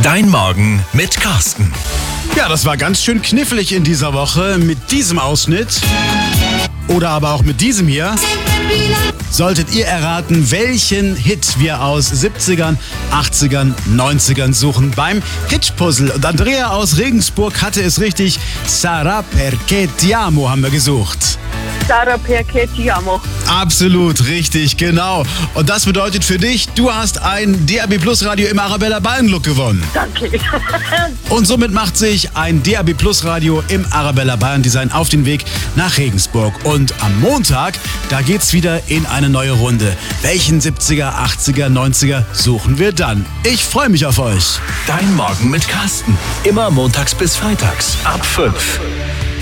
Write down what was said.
Dein Morgen mit Carsten. Ja, das war ganz schön knifflig in dieser Woche mit diesem Ausschnitt. Oder aber auch mit diesem hier. Solltet ihr erraten, welchen Hit wir aus 70ern, 80ern, 90ern suchen beim Hitpuzzle. Und Andrea aus Regensburg hatte es richtig. Sarà perché ti amo haben wir gesucht. Sarà perché ti amo. Absolut richtig, genau. Und das bedeutet für dich, du hast ein DAB Plus Radio im Arabella Bayern Look gewonnen. Danke. Und somit macht sich ein DAB Plus Radio im Arabella Bayern Design auf den Weg nach Regensburg. Und am Montag, da geht's wieder in eine neue Runde. Welchen 70er, 80er, 90er suchen wir dann? Ich freue mich auf euch. Dein Morgen mit Carsten. Immer montags bis freitags ab 5.